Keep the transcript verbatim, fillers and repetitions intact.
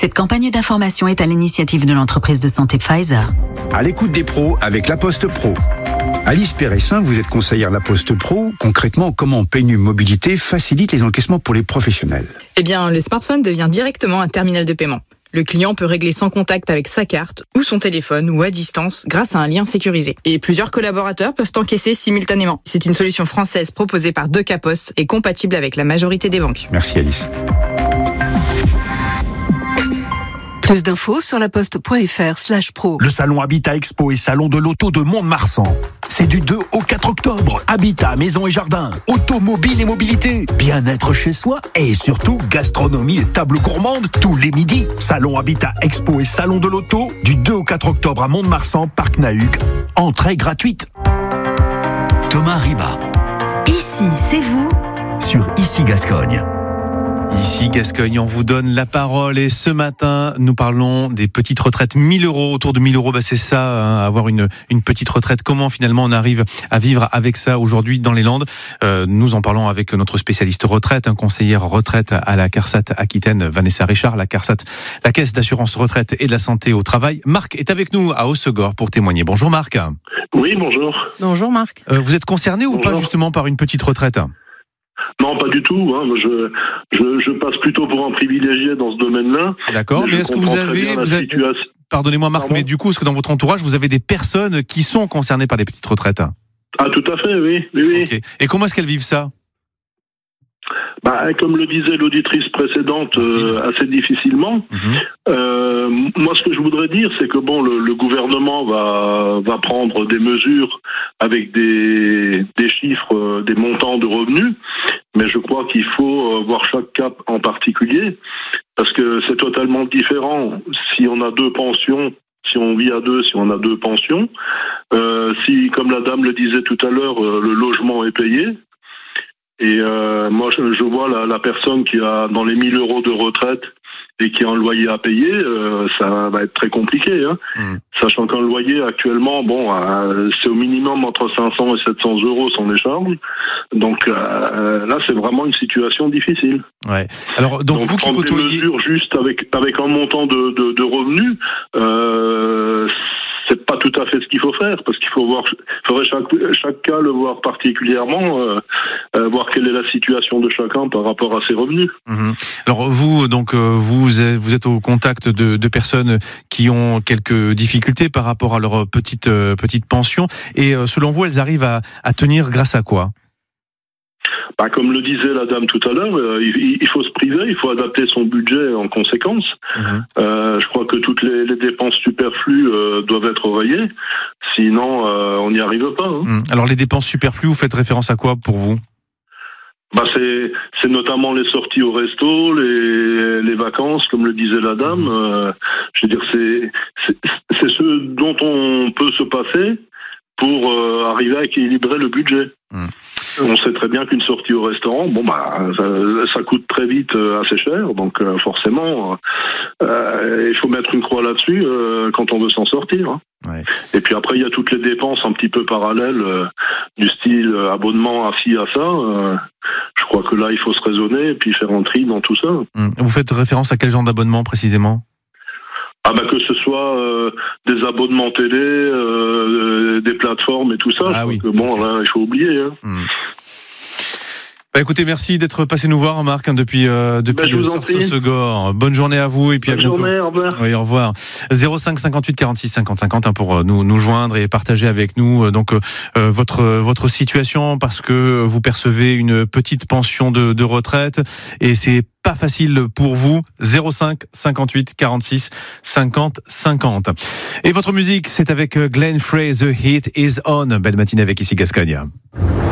Cette campagne d'information est à l'initiative de l'entreprise de santé Pfizer. À l'écoute des pros avec La Poste Pro. Alice Péressin, vous êtes conseillère La Poste Pro. Concrètement, comment P N U Mobilité facilite les encaissements pour les professionnels? Eh bien, le smartphone devient directement un terminal de paiement. Le client peut régler sans contact avec sa carte ou son téléphone ou à distance grâce à un lien sécurisé. Et plusieurs collaborateurs peuvent encaisser simultanément. C'est une solution française proposée par DecaPost et compatible avec la majorité des banques. Merci Alice. Plus d'infos sur laposte.fr slash pro. Le salon Habitat Expo et salon de l'auto de Mont-de-Marsan. C'est du deux au quatre octobre. Habitat, maison et jardin, automobile et mobilité, bien-être chez soi et surtout gastronomie et table gourmande tous les midis. Salon Habitat Expo et salon de l'auto du deux au quatre octobre à Mont-de-Marsan, Parc Nahuc. Entrée gratuite. Thomas Riba. Ici, c'est vous. Sur Ici Gascogne. Ici Gascogne, on vous donne la parole et ce matin, nous parlons des petites retraites. mille euros, autour de mille euros, bah c'est ça, hein, avoir une, une petite retraite. Comment finalement on arrive à vivre avec ça aujourd'hui dans les Landes? euh, Nous en parlons avec notre spécialiste retraite, un conseillère retraite à la CARSAT Aquitaine, Vanessa Richard, la CARSAT, la Caisse d'assurance retraite et de la santé au travail. Marc est avec nous à Hossegor pour témoigner. Bonjour Marc. Oui, bonjour. Bonjour Marc. Euh, vous êtes concerné ou bonjour. pas justement par une petite retraite? Non, pas du tout. Hein. Je, je, je passe plutôt pour un privilégié dans ce domaine-là. D'accord, mais, mais est-ce que vous avez... Vous avez... Situation... Pardonnez-moi Marc, Pardon mais du coup, est-ce que dans votre entourage, vous avez des personnes qui sont concernées par les petites retraites? Ah, tout à fait, oui. oui, oui. Okay. Et comment est-ce qu'elles vivent ça? Bah, comme le disait l'auditrice précédente, euh, assez difficilement. Mmh. Euh, moi, ce que je voudrais dire, c'est que bon, le, le gouvernement va, va prendre des mesures avec des, des chiffres, des montants de revenus, mais je crois qu'il faut voir chaque cas en particulier, parce que c'est totalement différent si on a deux pensions, si on vit à deux, si on a deux pensions, euh, si, comme la dame le disait tout à l'heure, le logement est payé. Et euh, moi, je, je vois la, la personne qui a dans les mille euros de retraite et qui a un loyer à payer, euh, ça va être très compliqué. Hein. Mmh. Sachant qu'un loyer actuellement, bon, euh, c'est au minimum entre cinq cents et sept cents euros sans les charges. Donc euh, là, c'est vraiment une situation difficile. Ouais. Alors donc, donc vous qui côtoyez... des mesures juste avec avec un montant de de, de revenus. Euh, c'est pas tout à fait ce qu'il faut faire, parce qu'il faut voir, faudrait chaque, chaque cas le voir particulièrement, euh, euh, voir quelle est la situation de chacun par rapport à ses revenus. Mmh. Alors vous, donc euh, vous êtes, vous êtes au contact de, de personnes qui ont quelques difficultés par rapport à leur petite euh, petite pension, et euh, selon vous, elles arrivent à, à tenir grâce à quoi? Bah, comme le disait la dame tout à l'heure, euh, il, il faut se priver, il faut adapter son budget en conséquence. Mmh. Euh, je crois que toutes les, les dépenses superflues euh, doivent être rayées, sinon euh, on n'y arrive pas. Hein. Mmh. Alors les dépenses superflues, vous faites référence à quoi pour vous? Bah c'est, c'est notamment les sorties au resto, les, les vacances, comme le disait la dame. Mmh. Euh, je veux dire, c'est, c'est, c'est ce dont on peut se passer pour euh, arriver à équilibrer le budget. Mmh. On sait très bien qu'une sortie au restaurant, bon bah ça, ça coûte très vite euh, assez cher, donc euh, forcément euh, il faut mettre une croix là-dessus euh, quand on veut s'en sortir. Hein. Ouais. Et puis après il y a toutes les dépenses un petit peu parallèles euh, du style euh, abonnement à ci à ça. Euh, je crois que là il faut se raisonner et puis faire un tri dans tout ça. Mmh. Vous faites référence à quel genre d'abonnement précisément? Ah bah que ce soit euh, des abonnements télé, euh, des plateformes et tout ça. Ah je oui. crois que bon, okay. là, il faut oublier. Hein. Mmh. Bah écoutez, merci d'être passé nous voir, Marc, hein, depuis euh, depuis bah, le Hossegor. Bonne journée à vous et puis Bonne à bientôt. Journée, au revoir. Oui, au revoir. zéro cinq cinquante-huit quarante-six cinquante cinquante hein, pour nous nous joindre et partager avec nous euh, donc euh, votre votre situation, parce que vous percevez une petite pension de, de retraite et c'est pas facile pour vous. Zéro cinq cinquante-huit quarante-six cinquante cinquante. Et votre musique, c'est avec Glenn Frey, The Heat Is On. Belle matinée avec Ici Gascogne.